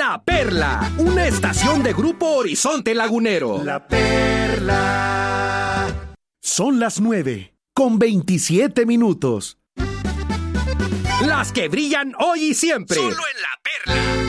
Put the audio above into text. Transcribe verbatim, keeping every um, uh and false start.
La Perla, una estación de Grupo Horizonte Lagunero. La Perla. Son las nueve, con veintisiete minutos. Las que brillan hoy y siempre. Solo en La Perla.